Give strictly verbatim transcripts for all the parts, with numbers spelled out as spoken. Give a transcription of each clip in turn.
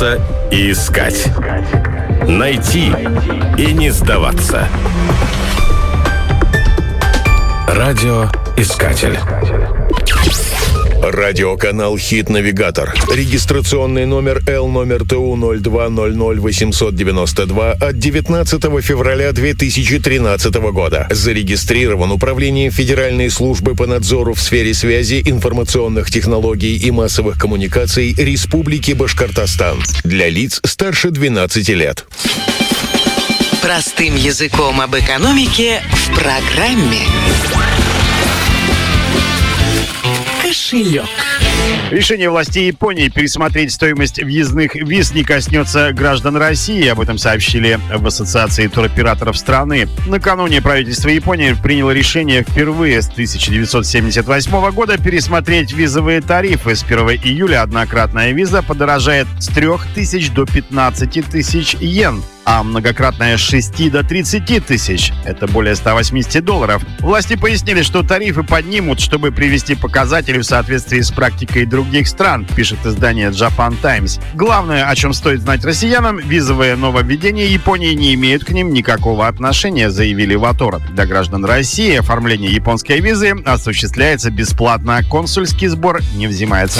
бояться и искать. Найти и не сдаваться. Радиоискатель. Радиоканал «Хит-навигатор». Регистрационный номер Л номер Т У ноль два ноль ноль восемьсот девяносто два от девятнадцатого февраля две тысячи тринадцатого года. Зарегистрирован Управлением Федеральной службы по надзору в сфере связи, информационных технологий и массовых коммуникаций Республики Башкортостан. Для лиц старше двенадцати лет. Простым языком об экономике в программе «Кошелек». Решение властей Японии пересмотреть стоимость въездных виз не коснется граждан России. Об этом сообщили в Ассоциации туроператоров страны. Накануне правительство Японии приняло решение впервые с тысяча девятьсот семьдесят восьмого года пересмотреть визовые тарифы. С первого июля однократная виза подорожает с трёх тысяч до пятнадцати тысяч йен, а многократная с шести до тридцати тысяч. Это более ста восьмидесяти долларов. Власти пояснили, что тарифы поднимут, чтобы привести показатели в соответствии с практикой других стран, пишет издание Japan Times. Главное, о чем стоит знать россиянам, визовые нововведения Японии не имеют к ним никакого отношения, заявили в Атора. Для граждан России оформление японской визы осуществляется бесплатно, консульский сбор не взимается.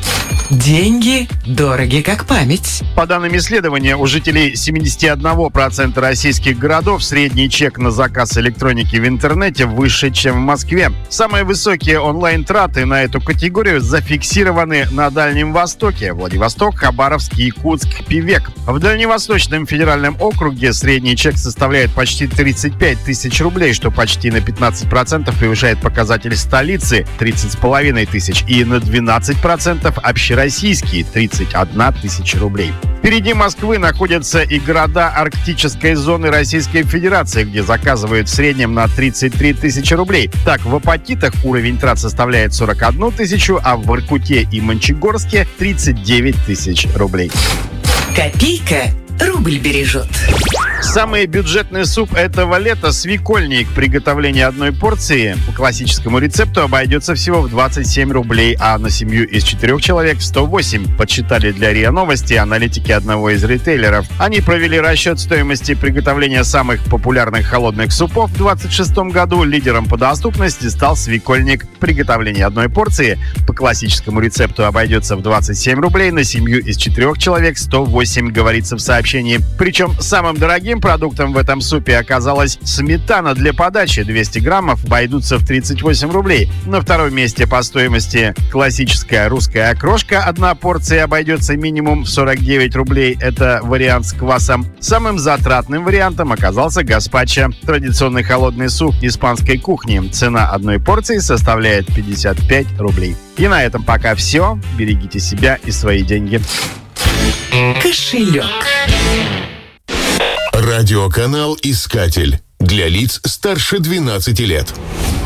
Деньги дороги как память. По данным исследования, у жителей семидесяти одного процента российских городов средний чек на заказ электроники в интернете выше, чем в Москве. Самые высокие онлайн-траты на эту категорию зафиксированы на Дальнем Востоке: Владивосток, Хабаровск, Якутск, Певек. В Дальневосточном федеральном округе средний чек составляет почти тридцать пять тысяч рублей, что почти на пятнадцать процентов превышает показатель столицы — тридцать с половиной тысяч, и на двенадцать процентов общероссийский российские тридцать одна тысяча рублей. Впереди Москвы находятся и города арктической зоны Российской Федерации, где заказывают в среднем на тридцать три тысячи рублей. Так, в Апатитах уровень трат составляет сорок одну тысячу, а в Воркуте и Мончегорске тридцать девять тысяч рублей. Копейка рубль бережет. Самый бюджетный суп этого лета — свекольник. Приготовление одной порции по классическому рецепту обойдется всего в двадцать семь рублей, а на семью из четырех человек — в сто восемь. Подсчитали для РИА Новости аналитики одного из ритейлеров. Они провели расчет стоимости приготовления самых популярных холодных супов в двадцать шестом году. Лидером по доступности стал свекольник. Приготовление одной порции по классическому рецепту обойдется в двадцать семь рублей, на семью из четырех человек — сто восемь, говорится в сообщении. Причем самым дорогим продуктом в этом супе оказалась сметана для подачи. двести граммов обойдутся в тридцать восемь рублей. На втором месте по стоимости классическая русская окрошка. Одна порция обойдется минимум в сорок девять рублей. Это вариант с квасом. Самым затратным вариантом оказался гаспачо, традиционный холодный суп испанской кухни. Цена одной порции составляет пятьдесят пять рублей. И на этом пока все. Берегите себя и свои деньги. Кошелек. Радиоканал «Искатель». Для лиц старше двенадцати лет.